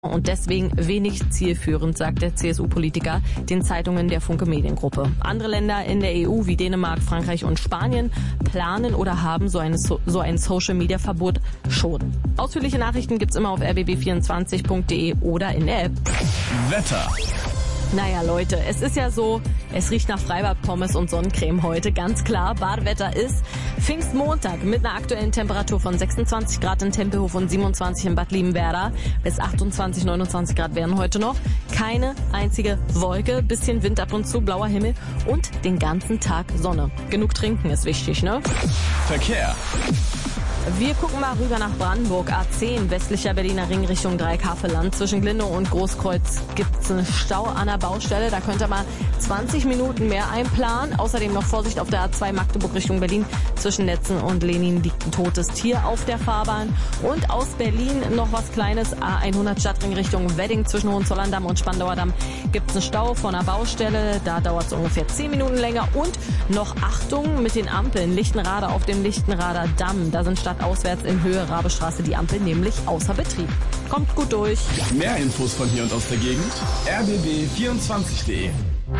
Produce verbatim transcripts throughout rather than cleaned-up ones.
und deswegen wenig zielführend, sagt der C S U-Politiker den Zeitungen der Funke Mediengruppe. Andere Länder in der E U wie Dänemark, Frankreich und Spanien planen oder haben so, eine, so ein Social-Media-Verbot schon. Ausführliche Nachrichten gibt's immer auf r b b vierundzwanzig punkt de oder in der App. Wetter. Naja, Leute, es ist ja so, es riecht nach Freibad-Pommes und Sonnencreme heute, ganz klar. Badewetter ist Pfingstmontag mit einer aktuellen Temperatur von sechsundzwanzig Grad in Tempelhof und siebenundzwanzig in Bad Liebenwerda. Bis achtundzwanzig, neunundzwanzig Grad werden heute noch. Keine einzige Wolke, bisschen Wind ab und zu, blauer Himmel und den ganzen Tag Sonne. Genug trinken ist wichtig, ne? Verkehr. Wir gucken mal rüber nach Brandenburg. A zehn, westlicher Berliner Ring Richtung Dreieck-Havelland. Zwischen Glinde und Großkreuz gibt's einen Stau an der Baustelle. Da könnt ihr mal zwanzig Minuten mehr einplanen. Außerdem noch Vorsicht auf der A zwei Magdeburg Richtung Berlin. Zwischen Netzen und Lenin liegt ein totes Tier auf der Fahrbahn. Und aus Berlin noch was Kleines. A hundert Stadtring Richtung Wedding. Zwischen Hohenzollern-Damm und Spandauer Damm gibt's einen Stau vor einer Baustelle. Da dauert's ungefähr zehn Minuten länger. Und noch Achtung mit den Ampeln. Lichtenrade auf dem Lichtenrader Damm. Da sind auswärts in Höhe Rabestraße die Ampel nämlich außer Betrieb. Kommt gut durch. Mehr Infos von hier und aus der Gegend r b b vierundzwanzig punkt de.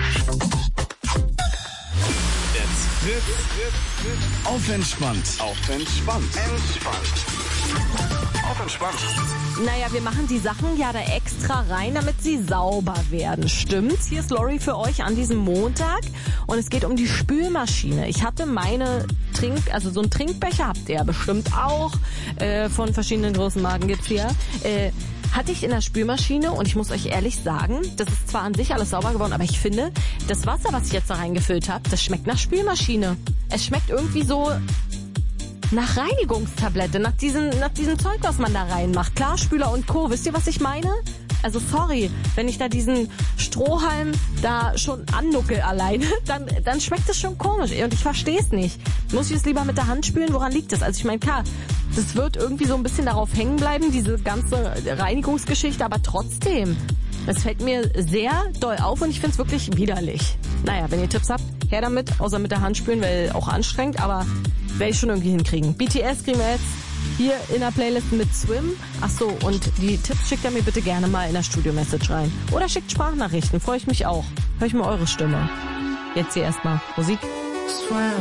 It's Fritz. Auf entspannt. Auf entspannt. Entspannt. Auf entspannt. Naja, wir machen die Sachen ja da extra rein, damit sie sauber werden. Stimmt's? Hier ist Lori für euch an diesem Montag und es geht um die Spülmaschine. Ich hatte meine Trink, also so einen Trinkbecher, habt ihr ja bestimmt auch, äh, von verschiedenen großen Marken gibt's hier, äh, hatte ich in der Spülmaschine und ich muss euch ehrlich sagen, das ist zwar an sich alles sauber geworden, aber ich finde, das Wasser, was ich jetzt da reingefüllt habe, das schmeckt nach Spülmaschine. Es schmeckt irgendwie so nach Reinigungstablette, nach diesem, nach diesem Zeug, was man da reinmacht. Klarspüler und Co. Wisst ihr, was ich meine? Also sorry, wenn ich da diesen Strohhalm da schon annuckel alleine, dann, dann schmeckt das schon komisch. Und ich verstehe es nicht. Muss ich es lieber mit der Hand spülen? Woran liegt das? Also ich meine, klar, das wird irgendwie so ein bisschen darauf hängen bleiben, diese ganze Reinigungsgeschichte, aber trotzdem, es fällt mir sehr doll auf und ich finde es wirklich widerlich. Naja, wenn ihr Tipps habt, her damit, außer mit der Hand spülen, weil auch anstrengend, aber werde ich schon irgendwie hinkriegen. B T S kriegen wir jetzt hier in der Playlist mit Swim. Ach so, und die Tipps schickt ihr mir bitte gerne mal in der Studio-Message rein. Oder schickt Sprachnachrichten, freue ich mich auch. Hör ich mal eure Stimme. Jetzt hier erstmal Musik. Swim.